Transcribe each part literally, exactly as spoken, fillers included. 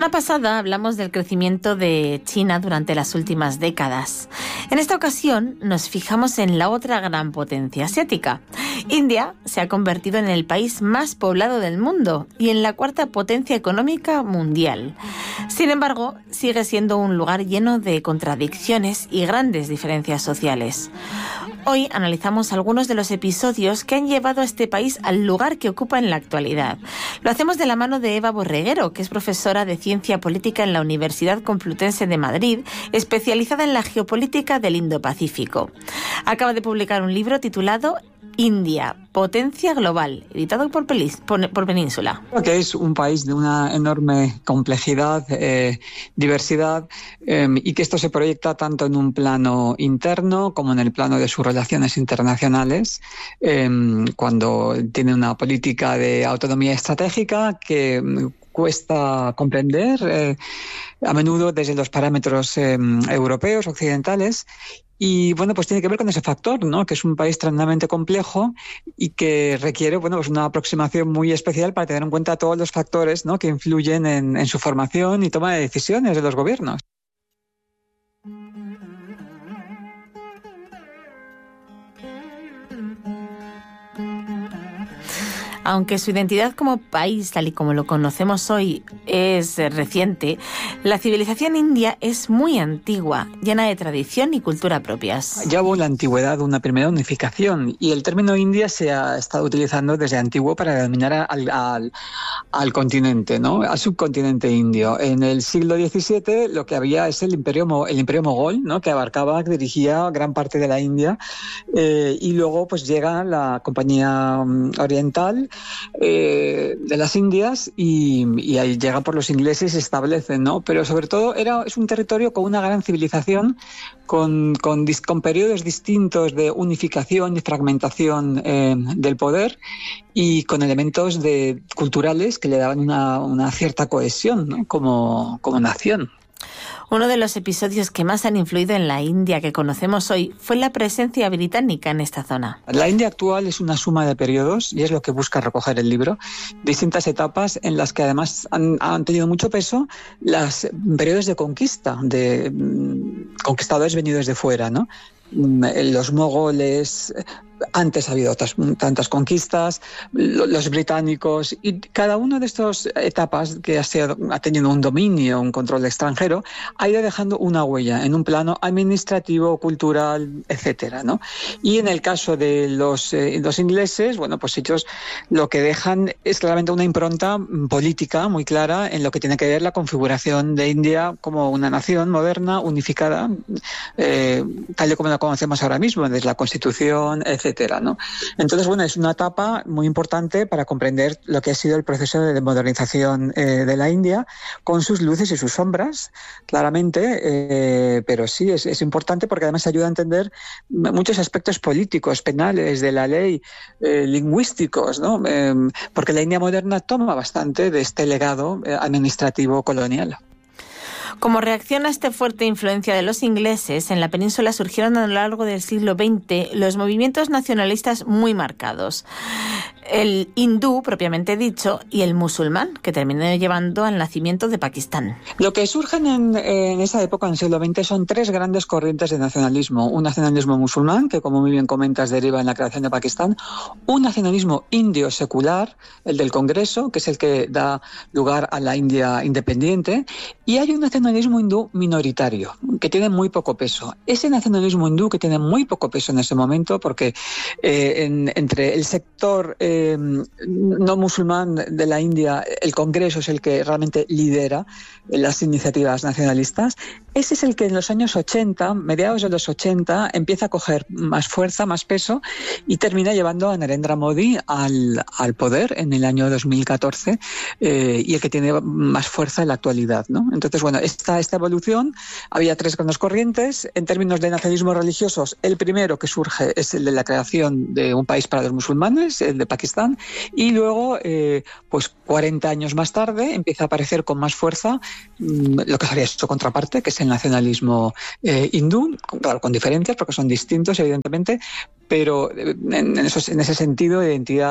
semana pasada hablamos del crecimiento de China durante las últimas décadas. En esta ocasión nos fijamos en la otra gran potencia asiática. India se ha convertido en el país más poblado del mundo y en la cuarta potencia económica mundial. Sin embargo, sigue siendo un lugar lleno de contradicciones y grandes diferencias sociales. Hoy analizamos algunos de los episodios que han llevado a este país al lugar que ocupa en la actualidad. Lo hacemos de la mano de Eva Borreguero, que es profesora de Ciencia Política en la Universidad Complutense de Madrid, especializada en la geopolítica del Indo-Pacífico. Acaba de publicar un libro titulado India, potencia global, editado por, Pelis, por, por Península. Creo que es un país de una enorme complejidad, eh, diversidad, eh, y que esto se proyecta tanto en un plano interno como en el plano de sus relaciones internacionales, eh, cuando tiene una política de autonomía estratégica que cuesta comprender, eh, a menudo desde los parámetros eh, europeos, occidentales. Y bueno, pues tiene que ver con ese factor, ¿no? Que es un país tremendamente complejo y que requiere, bueno, pues una aproximación muy especial para tener en cuenta todos los factores, ¿no?, que influyen en, en su formación y toma de decisiones de los gobiernos. Aunque su identidad como país, tal y como lo conocemos hoy, es reciente, la civilización india es muy antigua, llena de tradición y cultura propias. Ya hubo en la antigüedad una primera unificación y el término India se ha estado utilizando desde antiguo para denominar al, al, al continente, ¿no?, al subcontinente indio. En el siglo diecisiete lo que había es el imperio, el imperio mogol, ¿no?, que abarcaba, que dirigía gran parte de la India, eh, y luego pues llega la Compañía Oriental Eh, de las Indias y, y ahí llegan por los ingleses y se establecen, ¿no? Pero sobre todo era, es un territorio con una gran civilización, con, con, con periodos distintos de unificación y fragmentación eh, del poder y con elementos de, culturales que le daban una, una cierta cohesión, ¿no?, como, como nación. Uno de los episodios que más han influido en la India que conocemos hoy fue la presencia británica en esta zona. La India actual es una suma de periodos, y es lo que busca recoger el libro, distintas etapas en las que además han, han tenido mucho peso los periodos de conquista, de mm, conquistadores venidos de fuera, ¿no? Los mogoles, antes ha habido otras, tantas conquistas, los británicos, y cada una de estas etapas que ha, sido, ha tenido un dominio, un control extranjero, ha ido dejando una huella en un plano administrativo, cultural, etcétera, ¿no? Y en el caso de los, eh, los ingleses, bueno, pues ellos lo que dejan es claramente una impronta política muy clara en lo que tiene que ver la configuración de India como una nación moderna, unificada, eh, tal y como la conocemos ahora mismo, desde la Constitución, etcétera, ¿no? Entonces, bueno, es una etapa muy importante para comprender lo que ha sido el proceso de modernización eh, de la India, con sus luces y sus sombras, claramente, eh, pero sí, es, es importante porque además ayuda a entender muchos aspectos políticos, penales, de la ley, eh, lingüísticos, ¿no? Eh, porque la India moderna toma bastante de este legado eh, administrativo colonial. Como reacción a esta fuerte influencia de los ingleses, en la península surgieron a lo largo del siglo veinte los movimientos nacionalistas muy marcados. El hindú, propiamente dicho, y el musulmán, que terminó llevando al nacimiento de Pakistán. Lo que surgen en, en esa época, en el siglo veinte, son tres grandes corrientes de nacionalismo. Un nacionalismo musulmán, que como muy bien comentas deriva en la creación de Pakistán. Un nacionalismo indio secular, el del Congreso, que es el que da lugar a la India independiente. Y hay un nacionalismo hindú minoritario, que tiene muy poco peso. Ese nacionalismo hindú, que tiene muy poco peso en ese momento, porque eh, en, entre el sector eh, Eh, no musulmán de la India, el Congreso es el que realmente lidera las iniciativas nacionalistas. Ese es el que en los años ochenta, mediados de los ochenta, empieza a coger más fuerza, más peso y termina llevando a Narendra Modi al, al poder en el año dos mil catorce, eh, y el que tiene más fuerza en la actualidad, ¿no? Entonces, bueno, esta, esta evolución, había tres grandes corrientes. En términos de nacionalismos religiosos, el primero que surge es el de la creación de un país para los musulmanes, el de Pakistán, y luego, eh, pues cuarenta años más tarde, empieza a aparecer con más fuerza mmm, lo que sería su contraparte, que es el nacionalismo eh, hindú, claro, con diferencias, porque son distintos, evidentemente, pero en, en, esos, en ese sentido de identidad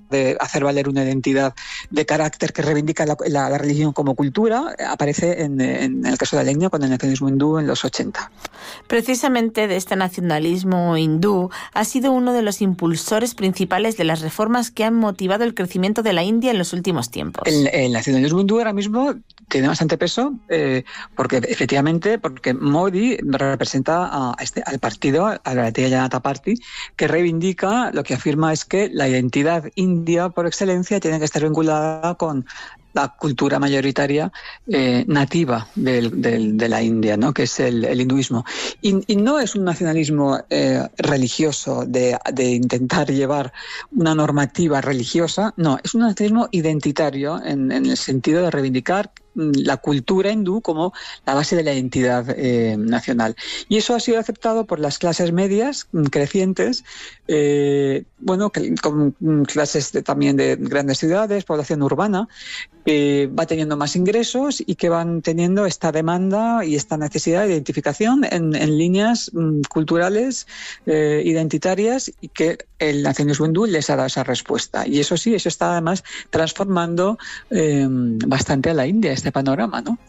de hacer valer una identidad de carácter que reivindica la, la, la religión como cultura, aparece en, en el caso de la India con el nacionalismo hindú en los ochenta. Precisamente de este nacionalismo hindú ha sido uno de los impulsores principales de las reformas que han motivado el crecimiento de la India en los últimos tiempos. El, el nacionalismo hindú ahora mismo tiene bastante peso eh, porque efectivamente porque Modi representa a este, al partido, a la Bharatiya Janata Party, que reivindica, lo que afirma es que la identidad india por excelencia tiene que estar vinculada con la cultura mayoritaria eh, nativa del, del, de la India, ¿no? Que es el, el hinduismo. Y, y no es un nacionalismo eh, religioso de, de intentar llevar una normativa religiosa, no, es un nacionalismo identitario en, en el sentido de reivindicar la cultura hindú como la base de la identidad eh, nacional. Y eso ha sido aceptado por las clases medias crecientes, eh, bueno, con clases de, también de grandes ciudades, población urbana, que va teniendo más ingresos y que van teniendo esta demanda y esta necesidad de identificación en, en líneas mm, culturales, eh, identitarias, y que el nacionalismo hindú les ha dado esa respuesta. Y eso sí, eso está además transformando eh, bastante a la India, este panorama, ¿no?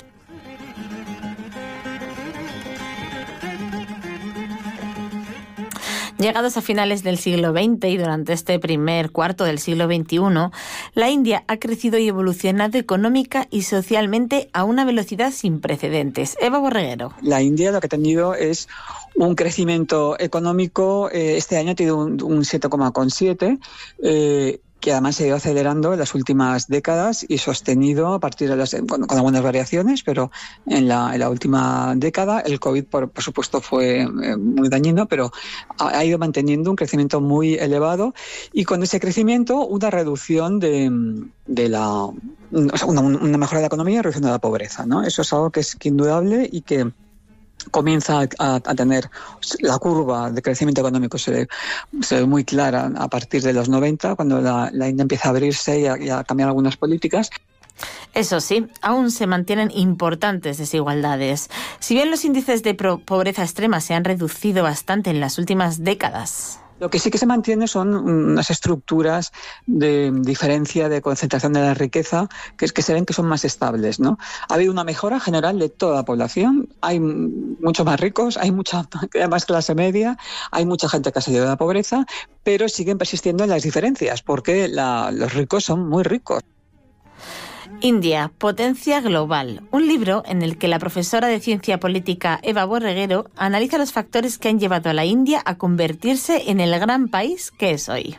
Llegados a finales del siglo veinte y durante este primer cuarto del siglo veintiuno, la India ha crecido y evolucionado económica y socialmente a una velocidad sin precedentes. Eva Borreguero. La India lo que ha tenido es un crecimiento económico, eh, este año ha tenido un, un siete coma siete, eh, que además se ha ido acelerando en las últimas décadas y sostenido a partir de las, con, con algunas variaciones, pero en la, en la última década el COVID, por, por supuesto, fue eh, muy dañino, pero ha, ha ido manteniendo un crecimiento muy elevado y con ese crecimiento una reducción de, de la... O sea, una, una mejora de la economía y reducción de la pobreza, ¿no? Eso es algo que es que indudable y que comienza a, a, a tener la curva de crecimiento económico se ve, se ve muy clara a partir de los noventa, cuando la, la India empieza a abrirse y a, y a cambiar algunas políticas. Eso sí, aún se mantienen importantes desigualdades. Si bien los índices de pobreza extrema se han reducido bastante en las últimas décadas, lo que sí que se mantiene son unas estructuras de diferencia, de concentración de la riqueza, que es que se ven que son más estables, ¿no? Ha habido una mejora general de toda la población, hay muchos más ricos, hay mucha más clase media, hay mucha gente que ha salido de la pobreza, pero siguen persistiendo las diferencias, porque la, los ricos son muy ricos. India, potencia global. Un libro en el que la profesora de ciencia política Eva Borreguero analiza los factores que han llevado a la India a convertirse en el gran país que es hoy.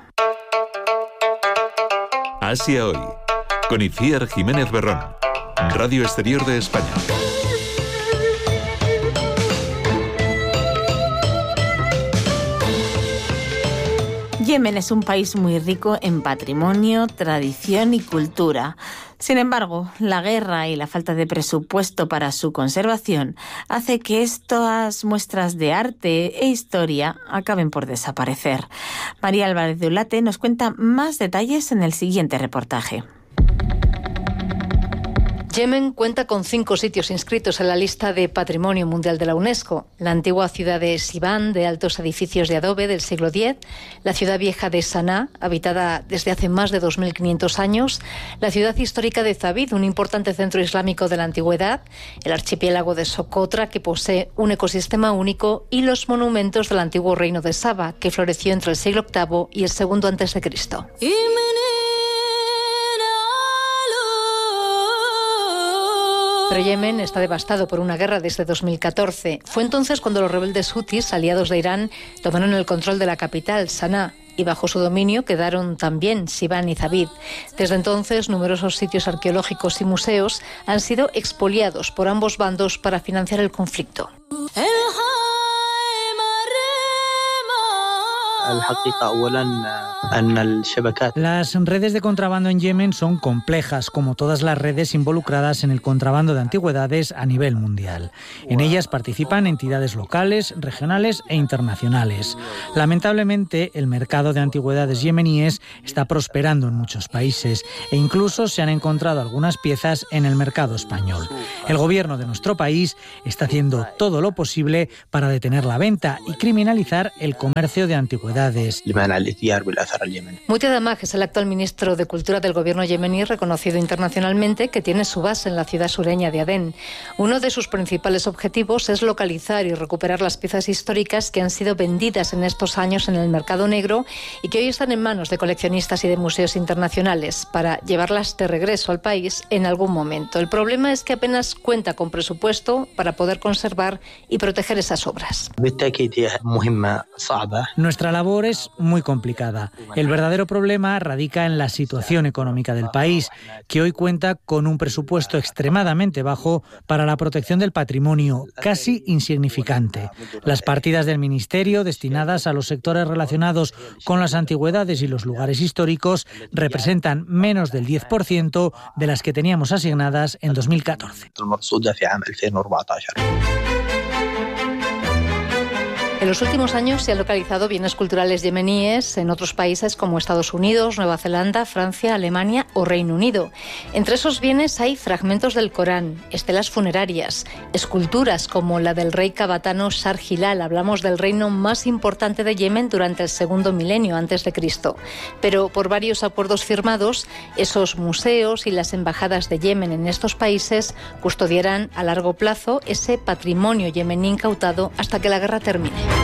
Asia Hoy, con Itziar Jiménez Berrón, Radio Exterior de España. Yemen es un país muy rico en patrimonio, tradición y cultura. Sin embargo, la guerra y la falta de presupuesto para su conservación hace que estas muestras de arte e historia acaben por desaparecer. María Álvarez de Ulate nos cuenta más detalles en el siguiente reportaje. Yemen cuenta con cinco sitios inscritos en la lista de Patrimonio Mundial de la UNESCO. La antigua ciudad de Sivan, de altos edificios de adobe del siglo diez, la ciudad vieja de Saná, habitada desde hace más de dos mil quinientos años, la ciudad histórica de Zabid, un importante centro islámico de la antigüedad, el archipiélago de Socotra, que posee un ecosistema único, y los monumentos del antiguo reino de Saba, que floreció entre el siglo octavo y el segundo antes de Cristo. Pero Yemen está devastado por una guerra desde dos mil catorce. Fue entonces cuando los rebeldes hutis, aliados de Irán, tomaron el control de la capital, Saná, y bajo su dominio quedaron también Sivan y Zabid. Desde entonces, numerosos sitios arqueológicos y museos han sido expoliados por ambos bandos para financiar el conflicto. Las redes de contrabando en Yemen son complejas, como todas las redes involucradas en el contrabando de antigüedades a nivel mundial. En ellas participan entidades locales, regionales e internacionales. Lamentablemente, el mercado de antigüedades yemeníes está prosperando en muchos países e incluso se han encontrado algunas piezas en el mercado español. El gobierno de nuestro país está haciendo todo lo posible para detener la venta y criminalizar el comercio de antigüedades antigüedades. Mutia Damag es el actual ministro de Cultura del gobierno yemení, reconocido internacionalmente, que tiene su base en la ciudad sureña de Adén. Uno de sus principales objetivos es localizar y recuperar las piezas históricas que han sido vendidas en estos años en el mercado negro y que hoy están en manos de coleccionistas y de museos internacionales para llevarlas de regreso al país en algún momento. El problema es que apenas cuenta con presupuesto para poder conservar y proteger esas obras. Nuestra labor es muy complicada. El verdadero problema radica en la situación económica del país, que hoy cuenta con un presupuesto extremadamente bajo para la protección del patrimonio, casi insignificante. Las partidas del Ministerio destinadas a los sectores relacionados con las antigüedades y los lugares históricos representan menos del diez por ciento de las que teníamos asignadas en dos mil catorce. En los últimos años se han localizado bienes culturales yemeníes en otros países como Estados Unidos, Nueva Zelanda, Francia, Alemania o Reino Unido. Entre esos bienes hay fragmentos del Corán, estelas funerarias, esculturas como la del rey cabatano Shar Hilal. Hablamos del reino más importante de Yemen durante el segundo milenio antes de Cristo. Pero por varios acuerdos firmados, esos museos y las embajadas de Yemen en estos países custodiarán a largo plazo ese patrimonio yemení incautado hasta que la guerra termine.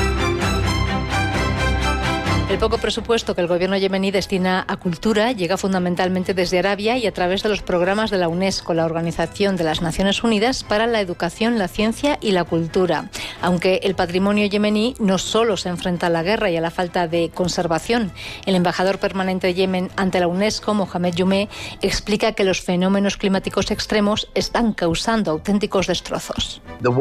El poco presupuesto que el gobierno yemení destina a cultura llega fundamentalmente desde Arabia y a través de los programas de la UNESCO, la Organización de las Naciones Unidas para la Educación, la Ciencia y la Cultura. Aunque el patrimonio yemení no solo se enfrenta a la guerra y a la falta de conservación, el embajador permanente de Yemen ante la UNESCO, Mohamed Yume, explica que los fenómenos climáticos extremos están causando auténticos destrozos.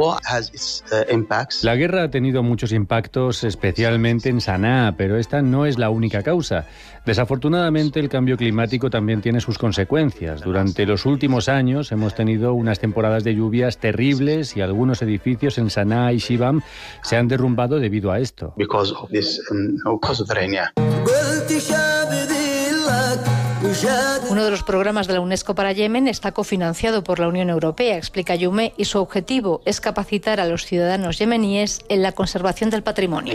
La guerra ha tenido muchos impactos, especialmente en Saná, pero esta no es la única causa. Desafortunadamente, el cambio climático también tiene sus consecuencias. Durante los últimos años hemos tenido unas temporadas de lluvias terribles y algunos edificios en Saná y Shibam se han derrumbado debido a esto. Uno de los programas de la UNESCO para Yemen está cofinanciado por la Unión Europea, explica Yume, y su objetivo es capacitar a los ciudadanos yemeníes en la conservación del patrimonio.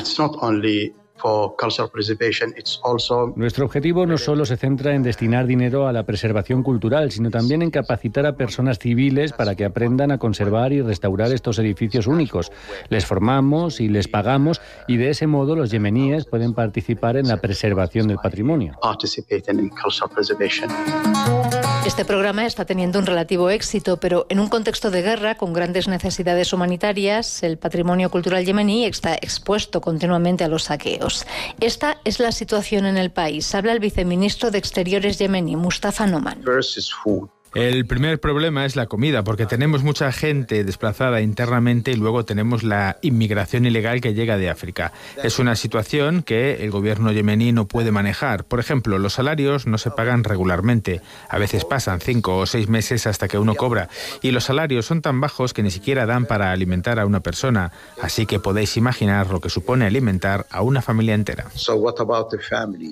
Nuestro objetivo no solo se centra en destinar dinero a la preservación cultural, sino también en capacitar a personas civiles para que aprendan a conservar y restaurar estos edificios únicos. Les formamos y les pagamos y de ese modo los yemeníes pueden participar en la preservación del patrimonio. Este programa está teniendo un relativo éxito, pero en un contexto de guerra con grandes necesidades humanitarias, el patrimonio cultural yemení está expuesto continuamente a los saqueos. Esta es la situación en el país. Habla el viceministro de Exteriores yemení, Mustafa Noman. El primer problema es la comida, porque tenemos mucha gente desplazada internamente y luego tenemos la inmigración ilegal que llega de África. Es una situación que el gobierno yemení no puede manejar. Por ejemplo, los salarios no se pagan regularmente. A veces pasan cinco o seis meses hasta que uno cobra. Y los salarios son tan bajos que ni siquiera dan para alimentar a una persona. Así que podéis imaginar lo que supone alimentar a una familia entera. So what about the family?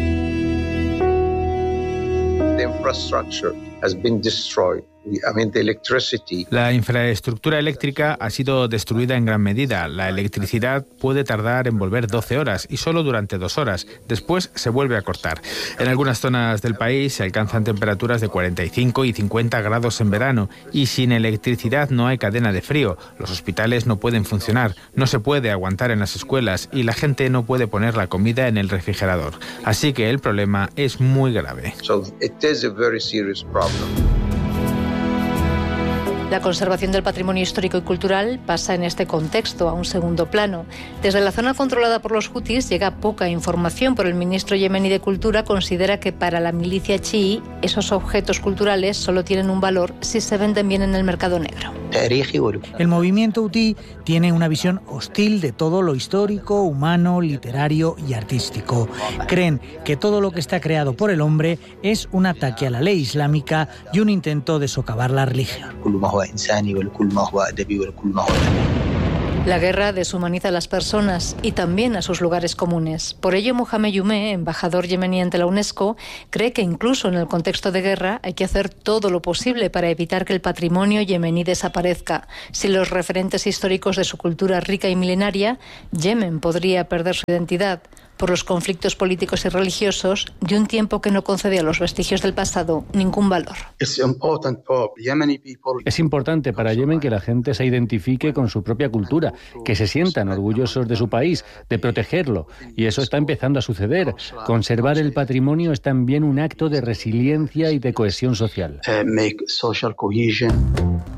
The infrastructure has been destroyed. I mean, the electricity. La infraestructura eléctrica ha sido destruida en gran medida. La electricidad puede tardar en volver doce horas y solo durante dos horas. Después se vuelve a cortar. En algunas zonas del país se alcanzan temperaturas de cuarenta y cinco y cincuenta grados en verano y sin electricidad no hay cadena de frío. Los hospitales no pueden funcionar, no se puede aguantar en las escuelas y la gente no puede poner la comida en el refrigerador. Así que el problema es muy grave. So it is a very serious problem. La conservación del patrimonio histórico y cultural pasa en este contexto a un segundo plano. Desde la zona controlada por los hutis llega poca información, pero el ministro yemení de Cultura considera que para la milicia chií esos objetos culturales solo tienen un valor si se venden bien en el mercado negro. El movimiento hutí tiene una visión hostil de todo lo histórico, humano, literario y artístico. Creen que todo lo que está creado por el hombre es un ataque a la ley islámica y un intento de socavar la religión. La guerra deshumaniza a las personas y también a sus lugares comunes. Por ello, Mohamed Yume, embajador yemení ante la UNESCO, cree que incluso en el contexto de guerra hay que hacer todo lo posible para evitar que el patrimonio yemení desaparezca. Sin los referentes históricos de su cultura rica y milenaria, Yemen podría perder su identidad. por los conflictos políticos y religiosos y un tiempo que no concede a los vestigios del pasado ningún valor. Es importante para Yemen que la gente se identifique con su propia cultura, que se sientan orgullosos de su país, de protegerlo, y eso está empezando a suceder. Conservar el patrimonio es también un acto de resiliencia y de cohesión social.